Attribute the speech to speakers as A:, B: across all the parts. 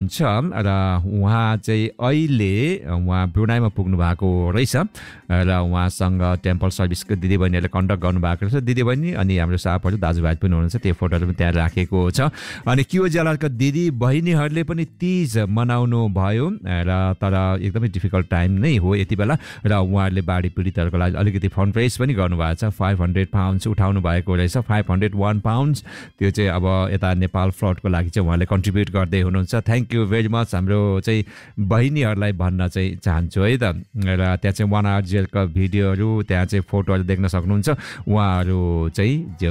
A: हुनुहुन्छ र उहाँ चाहिँ अहिले उहाँ ब्रुनाईमा पुग्नु भएको रहेछ र उहाँसँग टेम्पल सर्भिसको दिदीबहिनीहरूले कन्डक्ट गर्नुभएको रहेछ दिदीबहिनी अनि हाम्रो सापहरू दाजुभाइ पनि हुनुहुन्छ त्यो फोटोहरू पनि त्यहाँ राखेको छ अनि क्यु ज्यालरका दिदी बहिनीहरूले पनि तीज मनाउनु भयो र तर एकदमै डिफिकल्ट टाइम नै हो यति बेला र उहाँहरूले बाढी पीडितहरूको लागि अलिकति फन्ड रेज पनि गर्नुभएको छ 500 पाउन्ड्स उठाउनु भएको रहेछ 501 पाउन्ड्स त्यो चाहिँ अब यता नेपाल फ्लडको लागि चाहिँ उहाँले कन्ट्रिब्युट गर्दै हुनुहुन्छ थ्याङ्क यू भेरी मच हाम्रो चाहिँ बहिनीहरूलाई भन्न चाहिँ चाहन्छु है त र त्यहाँ चाहिँ 1 आवर जेलको भिडियोहरू त्यहाँ चाहिँ फोटोहरू देख्न सक्नुहुन्छ उहाँहरू चाहिँ जो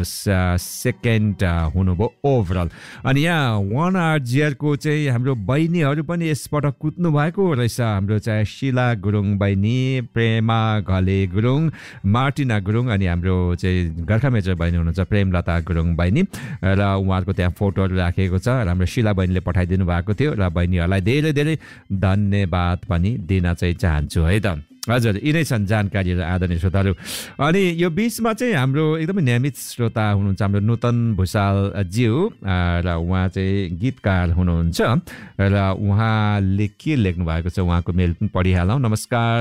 A: सेकेन्ड हुनुभयो ओभरअल अनि यहाँ 1 आवर जेलको चाहिँ हाम्रो बहिनीहरू पनि यसपटक कुद्नु भएको रहेछ हाम्रो चाहिँ शिला गुरुङ बहिनी प्रेमा घले गुरुङ मार्टिना गुरुङ अनि हाम्रो चाहिँ गोर्खा मेजर बहिनी हुनुहुन्छ प्रेमलता गुरुङ बहिनी र उहाँहरूको त्यहाँ फोटोहरू राखेको छ र हाम्रो शिला बहिनीले पठाइदिनु भएको थियो र बहिनीहरूलाई धेरै धेरै धन्यवाद पनि दिन चाहिँ चाहन्छु है त हजुर यिनै छन् जानकारीहरू आदरणीय श्रोताहरू अनि यो बिचमा चाहिँ हाम्रो एकदमै नियमित श्रोता हुनुहुन्छ हाम्रो नूतन भुषाल ज्यू र उहाँ चाहिँ गीतकार हुनुहुन्छ र उहाँले के लेख्नु भएको छ उहाँको मेल पनि पढिहालौँ नमस्कार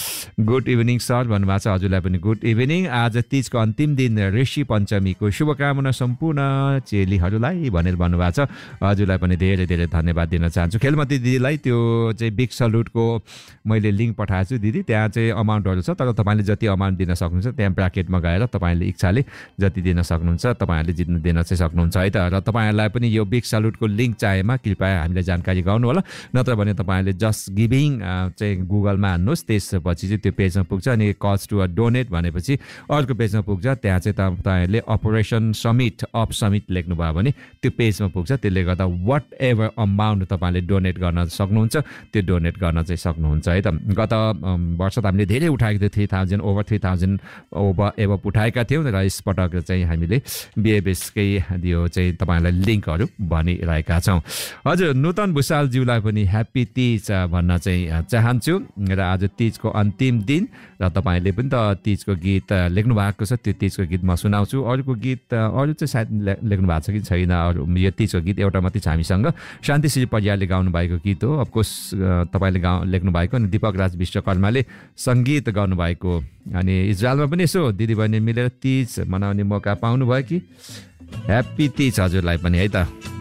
A: गुड इभिनिङ सर भन्नुभएको छ हजुरलाई पनि गुड इभिनिङ आज तीजको अन्तिम दिन ऋषि पञ्चमीको शुभकामना सम्पूर्ण चेलीहरूलाई भनेर भन्नुभएको छ हजुरलाई पनि धेरै धेरै धन्यवाद दिन चाहन्छु खेलमती दिदीलाई त्यो चाहिँ बिग सल्युटको मैले लिङ्क पठाएको छु दिदी त्यहाँ चाहिँ अमाउन्टहरू छ तर तपाईँले जति अमाउन्ट दिन सक्नुहुन्छ त्यहाँ ब्राकेटमा गएर तपाईँले इच्छाले जति दिन सक्नुहुन्छ तपाईँहरूले जित्न दिन चाहिँ सक्नुहुन्छ है त र तपाईँहरूलाई पनि यो बिग सल्युटको लिङ्क चाहेमा कृपया हामीलाई जानकारी गर्नु होला नत्र भने तपाईँहरूले जस्ट गिभिङ चाहिँ गुगलमा हान्नुहोस् त्यसपछि चाहिँ त्यो पेजमा पुग्छ अनि कज टु डोनेट भनेपछि अर्को पेजमा पुग्छ त्यहाँ चाहिँ तपाईँहरूले अपरेसन समिट अफ समिट लेख्नुभयो भने त्यो पेजमा पुग्छ त्यसले गर्दा वाट एभर अमाउन्ट तपाईँले डोनेट गर्न सक्नुहुन्छ त्यो डोनेट गर्न चाहिँ सक्नुहुन्छ है त गत वर्ष त हामीले धेरै उठाएको थियो 3000 ओभर 3000 ओभर एभर उठाएका थियौँ र यसपटक चाहिँ हामीले बिएबएसकै यो चाहिँ तपाईँलाई लिङ्कहरू भनिरहेका छौँ हजुर नूतन भुषालज्यूलाई पनि ह्याप्पी तीज भन्न चाहिँ चाहन्छु र आज तीजको अन्तिम दिन र तपाईँले पनि त तीजको गीत लेख्नु भएको छ त्यो तीजको गीत म सुनाउँछु अरूको गीत अरू चाहिँ सायद लेख्नु भएको छ कि छैन अरू यो तीजको गीत एउटा मात्रै छ हामीसँग शान्तिश्री परियारले गाउनु भएको गीत हो अफकोर्स तपाईँले लेख्नु भएको अनि दीपक राज विश्वकर्माले सङ्गीत गर्नुभएको अनि इजरायलमा पनि यसो दिदीबहिनी मिलेर तीज मनाउने मौका पाउनुभयो कि ह्याप्पी तीज हजुरलाई पनि है त